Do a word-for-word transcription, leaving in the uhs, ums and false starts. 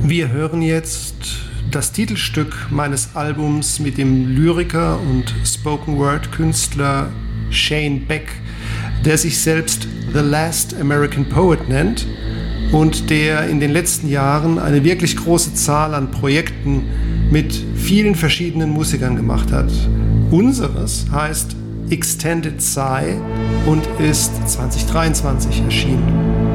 Wir hören jetzt das Titelstück meines Albums mit dem Lyriker und Spoken-Word-Künstler Shane Beck, der sich selbst The Last American Poet nennt und der in den letzten Jahren eine wirklich große Zahl an Projekten mit vielen verschiedenen Musikern gemacht hat. Unseres heißt Extended Sigh und ist zwanzig dreiundzwanzig erschienen.